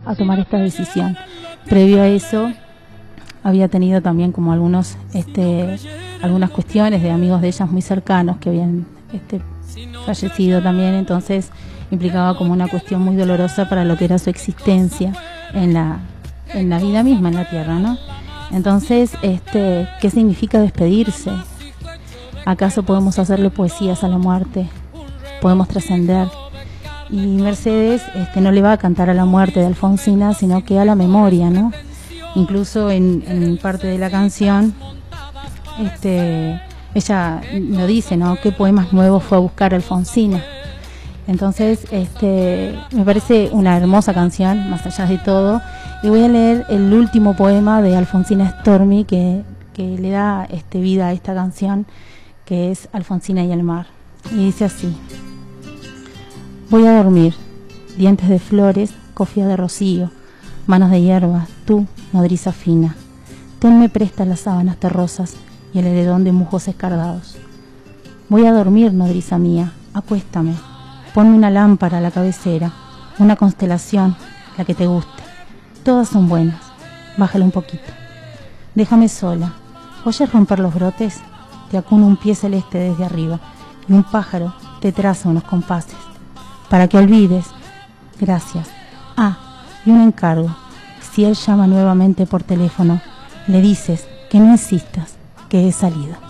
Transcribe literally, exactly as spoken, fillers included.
a tomar esta decisión. Previo a eso había tenido también como algunos este algunas cuestiones de amigos de ellas muy cercanos que habían este fallecido también, entonces implicaba como una cuestión muy dolorosa para lo que era su existencia en la en la vida misma en la tierra, ¿no? Entonces, este, ¿qué significa despedirse? ¿Acaso podemos hacerle poesías a la muerte? ¿Podemos trascender? Y Mercedes este, no le va a cantar a la muerte de Alfonsina, sino que a la memoria, ¿no? Incluso en, en parte de la canción, este, ella lo dice, ¿no? ¿Qué poemas nuevos fue a buscar Alfonsina? Entonces, este, me parece una hermosa canción, más allá de todo. Y voy a leer el último poema de Alfonsina Stormy que, que le da este, vida a esta canción, que es Alfonsina y el mar. Y dice así: voy a dormir, dientes de flores, cofia de rocío, manos de hierba, tú, nodriza fina. Tenme presta las sábanas terrosas y el heredón de musgos escardados. Voy a dormir, nodriza mía, acuéstame. Ponme una lámpara a la cabecera, una constelación, la que te guste. Todas son buenas. Bájala un poquito. Déjame sola. ¿Oyes romper los brotes? Te acuno un pie celeste desde arriba y un pájaro te traza unos compases. Para que olvides. Gracias. Ah, y un encargo. Si él llama nuevamente por teléfono, le dices que no insistas, que he salido.